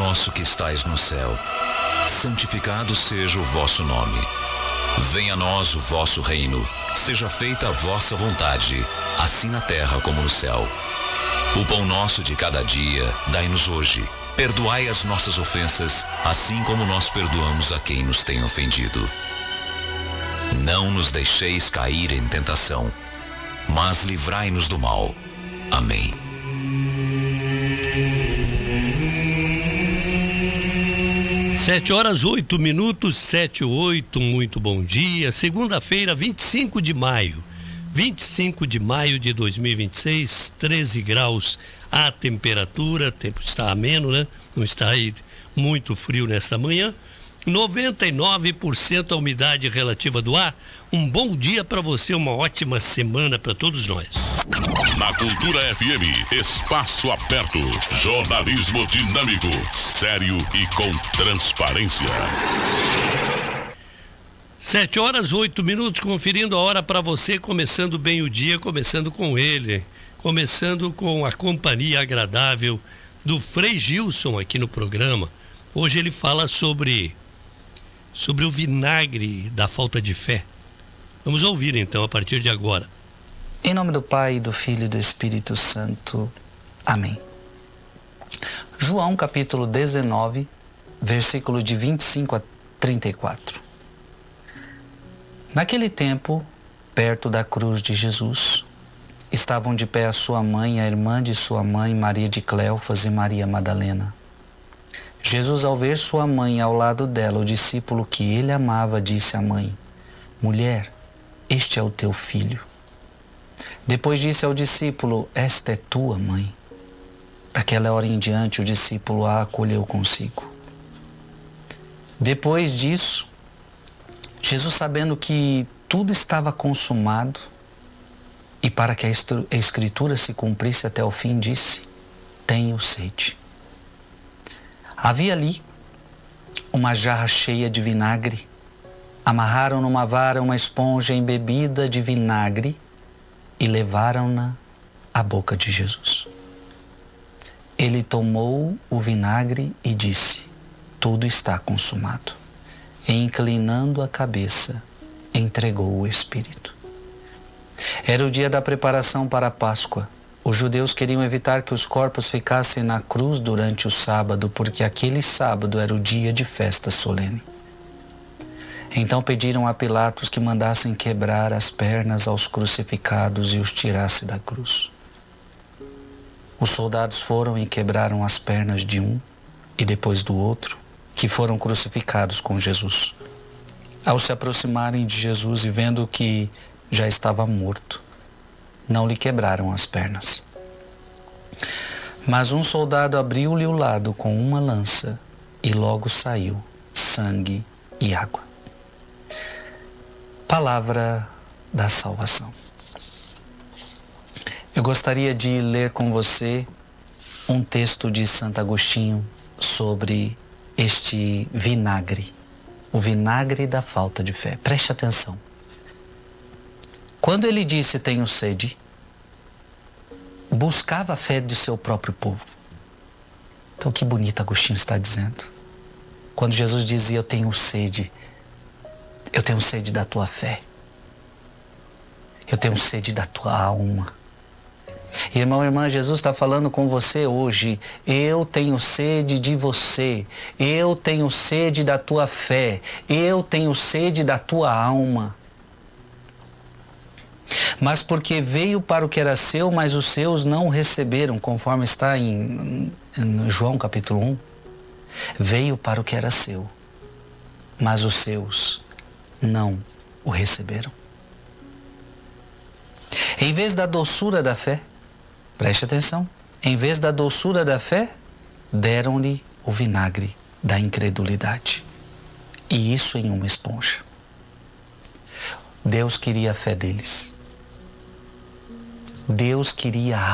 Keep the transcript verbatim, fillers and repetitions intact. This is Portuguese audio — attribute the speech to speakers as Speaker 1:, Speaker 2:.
Speaker 1: nosso que estais no céu, santificado seja o vosso nome. Venha a nós o vosso reino. Seja feita a vossa vontade, assim na terra como no céu. O pão nosso de cada dia, dai-nos hoje. Perdoai as nossas ofensas, assim como nós perdoamos a quem nos tem ofendido. Não nos deixeis cair em tentação, mas livrai-nos do mal. Amém.
Speaker 2: Sete horas, oito minutos, sete, oito, muito bom dia. Segunda-feira, vinte e cinco de maio. vinte e cinco de maio de dois mil e vinte e seis, treze graus a temperatura, o tempo está ameno, né? Não está aí muito frio nesta manhã. noventa e nove por cento a umidade relativa do ar. Um bom dia para você, uma ótima semana para todos nós.
Speaker 3: Na Cultura F M, espaço aberto, jornalismo dinâmico, sério e com transparência.
Speaker 2: Sete horas, oito minutos, conferindo a hora para você, começando bem o dia, começando com ele, começando com a companhia agradável do Frei Gilson aqui no programa. Hoje ele fala sobre, sobre o vinagre da falta de fé. Vamos ouvir então a partir de agora.
Speaker 4: Em nome do Pai, do Filho e do Espírito Santo. Amém. João capítulo dezenove, versículo de vinte e cinco a trinta e quatro. Naquele tempo, perto da cruz de Jesus, estavam de pé a sua mãe, a irmã de sua mãe, Maria de Cleofas e Maria Madalena. Jesus, ao ver sua mãe ao lado dela, o discípulo que ele amava, disse à mãe: Mulher, este é o teu filho. Depois disse ao discípulo: Esta é tua mãe. Daquela hora em diante, o discípulo a acolheu consigo. Depois disso, Jesus, sabendo que tudo estava consumado e para que a Escritura se cumprisse até o fim, disse: Tenho sede. Havia ali uma jarra cheia de vinagre. Amarraram numa vara uma esponja embebida de vinagre e levaram-na à boca de Jesus. Ele tomou o vinagre e disse: Tudo está consumado. E, inclinando a cabeça, entregou o Espírito. Era o dia da preparação para a Páscoa. Os judeus queriam evitar que os corpos ficassem na cruz durante o sábado, porque aquele sábado era o dia de festa solene. Então pediram a Pilatos que mandassem quebrar as pernas aos crucificados e os tirasse da cruz. Os soldados foram e quebraram as pernas de um e depois do outro, que foram crucificados com Jesus. Ao se aproximarem de Jesus e vendo que já estava morto, não lhe quebraram as pernas. Mas um soldado abriu-lhe o lado com uma lança e logo saiu sangue e água. Palavra da salvação. Eu gostaria de ler com você um texto de Santo Agostinho sobre este vinagre, o vinagre da falta de fé. Preste atenção. Quando ele disse tenho sede, buscava a fé de seu próprio povo. Então que bonito Agostinho está dizendo. Quando Jesus dizia eu tenho sede, eu tenho sede da tua fé. Eu tenho sede da tua alma. Irmão, irmã, Jesus está falando com você hoje. Eu tenho sede de você. Eu tenho sede da tua fé. Eu tenho sede da tua alma. Mas porque veio para o que era seu, mas os seus não o receberam, conforme está em, em João capítulo um. Veio para o que era seu, mas os seus não o receberam. Em vez da doçura da fé, preste atenção, em vez da doçura da fé, deram-lhe o vinagre da incredulidade. E isso em uma esponja. Deus queria a fé deles. Deus queria a